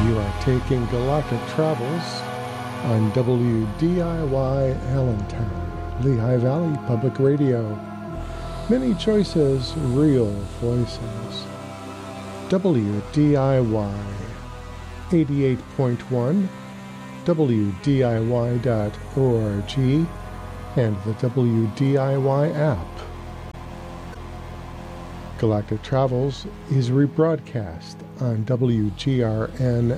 You are taking Galactic Travels on WDIY Allentown, Lehigh Valley Public Radio. Many choices, real voices. WDIY 88.1, WDIY.org, and the WDIY app. Galactic Travels is rebroadcast on WGRN